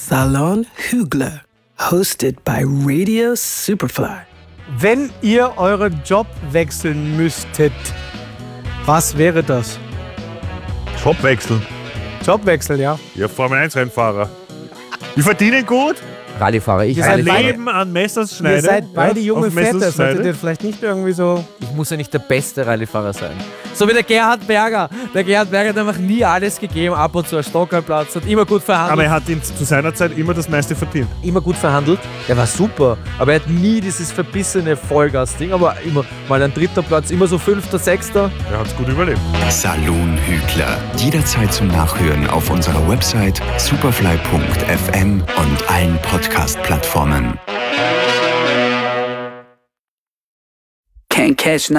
Salon Hügler, hosted by Radio Superfly. Wenn ihr euren Job wechseln müsstet, was wäre das? Jobwechsel. Jobwechsel, ja. Ja, Formel-1-Rennfahrer. Die verdienen gut. Rallyefahrer, ich Ihr seid Rallyefahrer. Leben an Messerschneide. Ihr seid beide junge auf Väter, Messerschneide. solltet ihr vielleicht nicht irgendwie so... Ich muss ja nicht der beste Rallyefahrer sein. So wie der Gerhard Berger. Der Gerhard Berger hat einfach nie alles gegeben, ab und zu ein Stockerplatz, hat immer gut verhandelt. Aber er hat zu seiner Zeit immer das meiste verdient. Immer gut verhandelt. Der war super, aber er hat nie dieses verbissene Vollgas-Ding, aber immer mal ein 3. Platz, immer so 5., 6. Er hat es gut überlebt. Salon Hügler. Jederzeit zum Nachhören auf unserer Website superfly.fm und allen Podcast-Plattformen. Can't catch